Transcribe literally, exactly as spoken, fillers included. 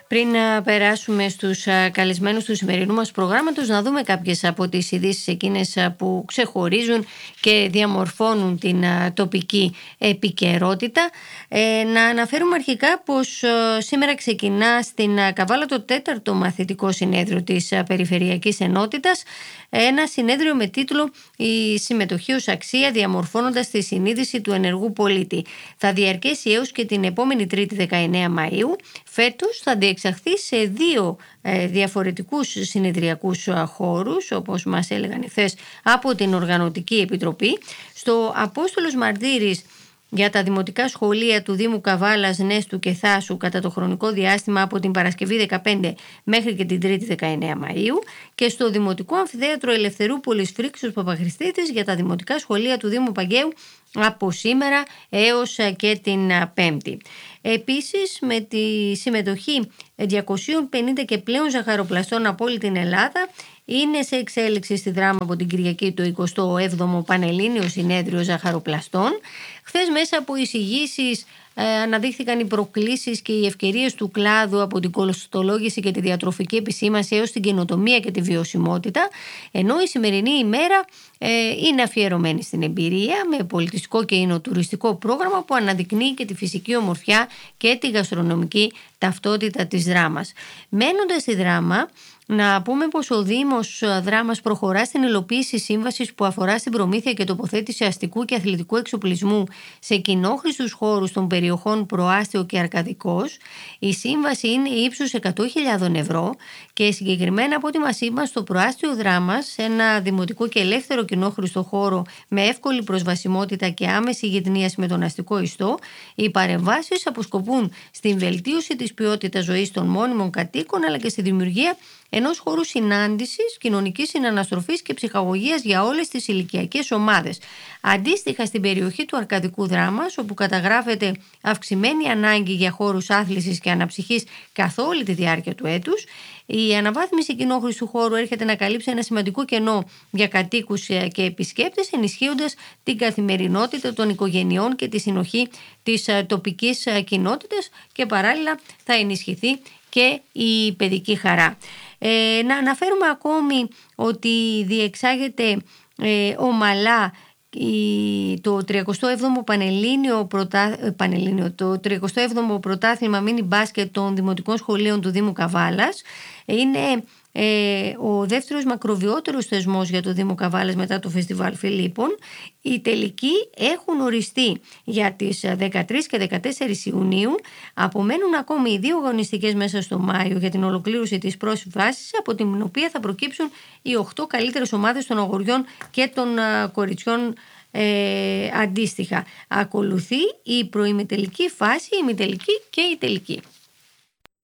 Πριν α, περάσουμε στους α, καλεσμένους του σημερινού μας προγράμματος, να δούμε κάποιες από τις ειδήσεις εκείνες α, που ξεχωρίζουν και διαμορφώνουν την α, τοπική επικαιρότητα. Ε, να αναφέρουμε αρχικά πως α, σήμερα ξεκινά στην α, Καβάλα το τέταρτο μαθητικό συνέδριο της α, Περιφερειακής Ενότητας, ένα συνέδριο με τίτλο «Η συμμετοχή ως αξία διαμορφώνοντας τη συνείδηση του ενεργού πολίτη». Θα διαρκέσει έως και την επόμενη Τρίτη δεκαεννέα Μαΐου. Φέτος θα διεξαχθεί σε δύο ε, διαφορετικούς συνεδριακούς χώρους, όπως μας έλεγαν εχθές από την Οργανωτική Επιτροπή, στο Απόστολος Μαρτύρης για τα δημοτικά σχολεία του Δήμου Καβάλας, Νέστου και Θάσου κατά το χρονικό διάστημα από την Παρασκευή δεκαπέντε μέχρι και την Τρίτη δεκαεννέα Μαΐου, και στο Δημοτικό Αμφιθέατρο Ελευθερούπολης Φρίξεως Παπαχριστίτης για τα δημοτικά σχολεία του Δήμου Παγκαίου από σήμερα έως και την Πέμπτη. Επίσης, με τη συμμετοχή διακοσίων πενήντα και πλέον ζαχαροπλαστών από όλη την Ελλάδα, είναι σε εξέλιξη στη Δράμα από την Κυριακή το εικοστό έβδομο Πανελλήνιο Συνέδριο Ζαχαροπλαστών. Χθες, μέσα από εισηγήσεις, ε, αναδείχθηκαν οι προκλήσεις και οι ευκαιρίες του κλάδου, από την κοστολόγηση και τη διατροφική επισήμανση έως την καινοτομία και τη βιωσιμότητα, ενώ η σημερινή ημέρα ε, είναι αφιερωμένη στην εμπειρία, με πολιτιστικό και εινοτουριστικό πρόγραμμα που αναδεικνύει και τη φυσική ομορφιά και τη γαστρονομική ταυτότητα της Δράμας. Μένοντας στη Δράμα, να πούμε πως ο Δήμος Δράμας προχωρά στην υλοποίηση σύμβασης που αφορά στην προμήθεια και τοποθέτηση αστικού και αθλητικού εξοπλισμού σε κοινόχρηστους χώρους των περιοχών Προάστιο και Αρκαδικός. Η σύμβαση είναι ύψους εκατό χιλιάδες ευρώ και συγκεκριμένα, από ό,τι μας είπαν, στο Προάστιο Δράμας, ένα δημοτικό και ελεύθερο κοινόχρηστο χώρο με εύκολη προσβασιμότητα και άμεση γειτονίαση με τον αστικό ιστό, οι παρεμβάσεις αποσκοπούν στην βελτίωση της ποιότητας ζωής των μόνιμων κατοίκων, αλλά και στη δημιουργία ενός χώρου συνάντησης, κοινωνικής συναναστροφής και ψυχαγωγίας για όλες τις ηλικιακές ομάδες. Αντίστοιχα, στην περιοχή του Αρκαδικού Δράμας, όπου καταγράφεται αυξημένη ανάγκη για χώρους άθλησης και αναψυχής καθ' όλη τη διάρκεια του έτους, η αναβάθμιση κοινόχρηστου χώρου έρχεται να καλύψει ένα σημαντικό κενό για κατοίκους και επισκέπτες, ενισχύοντας την καθημερινότητα των οικογενειών και τη συνοχή της τοπικής κοινότητας, και παράλληλα θα ενισχυθεί και η παιδική χαρά. Ε, να αναφέρουμε ακόμη ότι διεξάγεται ε, ομαλά η, το τριακοστό έβδομο Πανελλήνιο, πρωτά, Πανελλήνιο, το τριακοστό έβδομο πρωτάθλημα μίνι μπάσκετ των Δημοτικών Σχολείων του Δήμου Καβάλας. Είναι ε, ο δεύτερος μακροβιότερος θεσμός για το Δήμο Καβάλας μετά το Φεστιβάλ Φιλίππων. Οι τελικοί έχουν οριστεί για τις δεκατρείς και δεκατέσσερις Ιουνίου. Απομένουν ακόμη οι δύο αγωνιστικές μέσα στο Μάιο για την ολοκλήρωση της πρώτης φάσης, από την οποία θα προκύψουν οι οκτώ καλύτερες ομάδες των αγοριών και των κοριτσιών ε, αντίστοιχα. Ακολουθεί η προημιτελική φάση, η ημιτελική και η τελική.